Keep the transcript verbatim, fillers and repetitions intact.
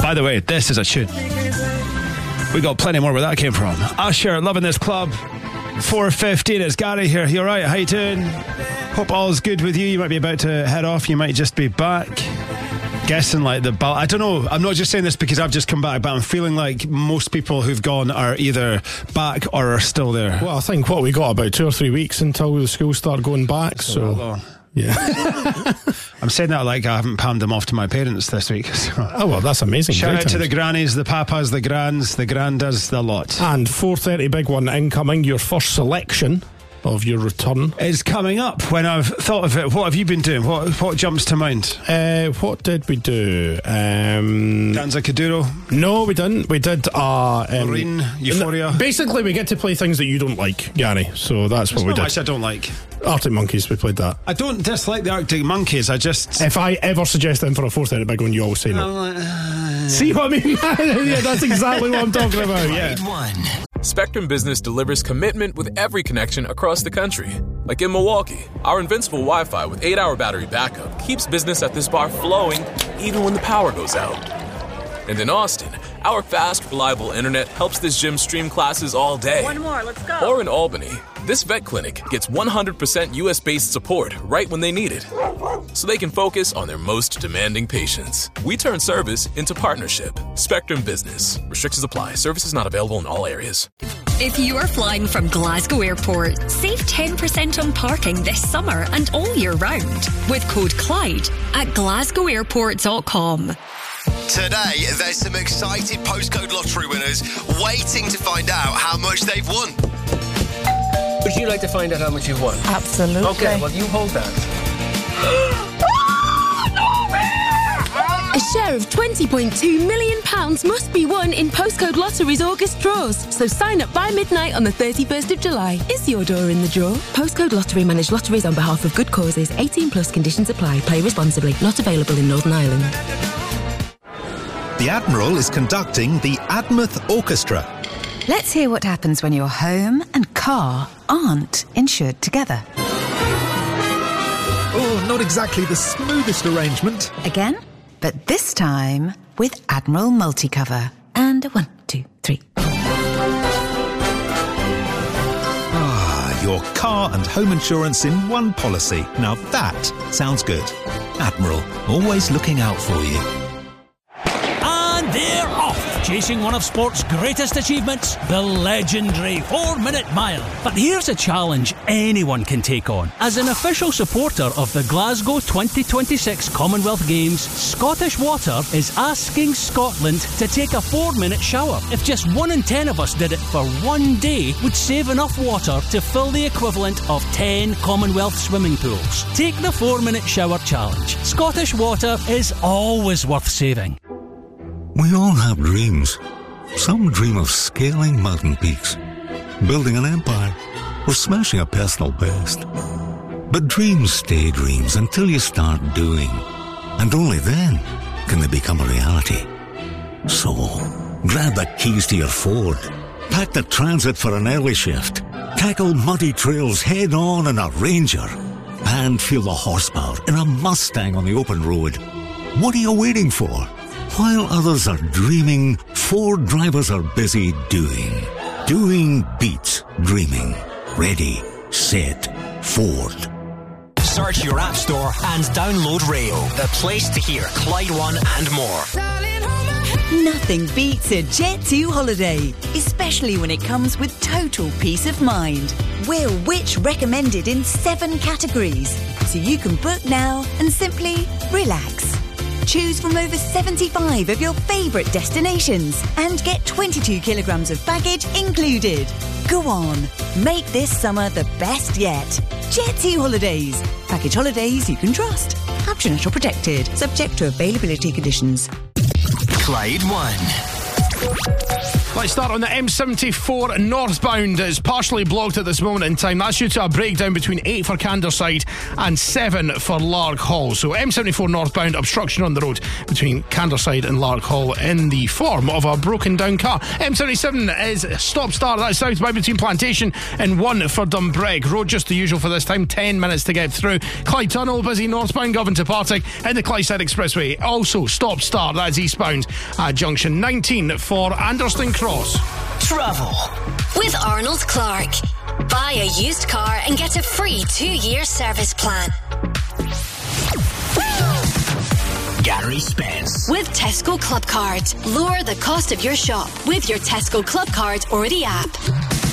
By the way, this is a tune. We got plenty more where that came from. Usher, loving this club. four fifteen, it's Gary here. You alright? How you doing? Hope all's good with you. You might be about to head off. You might just be back. Guessing like the... Bal- I don't know. I'm not just saying this because I've just come back, but I'm feeling like most people who've gone are either back or are still there. Well, I think what we got about two or three weeks until the schools start going back, so... so yeah. I'm saying that like I haven't panned them off to my parents this week. So. Oh, well, that's amazing. Shout Great out times. to the grannies, the papas, the grands, the grandas, the lot. And four thirty big one incoming, your first selection of your return is coming up. When I've thought of it, what have you been doing? What what jumps to mind? Uh, what did we do? Um, Danza Kuduro? No, we didn't. We did uh, um, Marine, Euphoria. Basically, we get to play things that you don't like, Gary. So that's There's what we not did. much I don't like. Arctic Monkeys, we played that. I don't dislike the Arctic Monkeys. I just... If I ever suggest them for a four thirty big one, you always say no. Like, uh, See what I mean? Yeah, that's exactly what I'm talking about. Yeah. Spectrum Business delivers commitment with every connection across the country. Like in Milwaukee, our invincible Wi-Fi with eight hour battery backup keeps business at this bar flowing even when the power goes out. And in Austin, our fast, reliable internet helps this gym stream classes all day. One more, let's go. Or in Albany, this vet clinic gets one hundred percent U S-based support right when they need it, so they can focus on their most demanding patients. We turn service into partnership. Spectrum Business. Restrictions apply. Services not available in all areas. If you are flying from Glasgow Airport, save ten percent on parking this summer and all year round with code Clyde at glasgow airport dot com. Today, there's some excited postcode lottery winners waiting to find out how much they've won. Would you like to find out how much you've won? Absolutely. Okay, well, you hold that. A share of twenty point two million pounds must be won in Postcode Lottery's August draws. So sign up by midnight on the thirty-first of July. Is your door in the draw? Postcode Lottery manage lotteries on behalf of good causes. eighteen plus conditions apply. Play responsibly. Not available in Northern Ireland. The Admiral is conducting the Admouth Orchestra. Let's hear what happens when your home and car aren't insured together. Oh, not exactly the smoothest arrangement. Again? But this time with Admiral Multicover. And a one, two, three. Ah, your car and home insurance in one policy. Now that sounds good. Admiral, always looking out for you. And they're off, chasing one of sport's greatest achievements, the legendary four-minute mile. But here's a challenge anyone can take on. As an official supporter of the Glasgow twenty twenty-six Commonwealth Games, Scottish Water is asking Scotland to take a four-minute shower. If just one in ten of us did it for one day, would save enough water to fill the equivalent of ten Commonwealth swimming pools. Take the four-minute shower challenge. Scottish Water is always worth saving. We all have dreams. Some dream of scaling mountain peaks, building an empire, or smashing a personal best. But dreams stay dreams until you start doing. And only then can they become a reality. So, grab the keys to your Ford, pack the Transit for an early shift, tackle muddy trails head on in a Ranger, and feel the horsepower in a Mustang on the open road. What are you waiting for? While others are dreaming, Ford drivers are busy doing. Doing beats dreaming. Ready, set, Ford. Search your app store and download Rayo, the place to hear Clyde One and more. Nothing beats a Jet two holiday, especially when it comes with total peace of mind. We're Which recommended in seven categories, so you can book now and simply relax. Choose from over seventy-five of your favourite destinations and get twenty-two kilograms of baggage included. Go on, make this summer the best yet. Jet two Holidays. Package holidays you can trust. Optional protected. Subject to availability conditions. Clyde One. Let's start on the M seventy-four northbound. It's partially blocked at this moment in time. That's due to a breakdown between eight for Canderside and seven for Lark Hall. So M seventy-four northbound, obstruction on the road between Canderside and Lark Hall in the form of a broken down car. M seventy-seven is stop-start. That's southbound between Plantation and one for Dumbreg. Road just the usual for this time, ten minutes to get through. Clyde Tunnel busy northbound, Govan to Partick, and the Clydeside Expressway also stop-start. That's eastbound at junction nineteen for Anderston Cross. Travel with Arnold Clark. Buy a used car and get a free two-year service plan. Gary Spence with Tesco Club Card. Lower the cost of your shop with your Tesco Club Card or the app.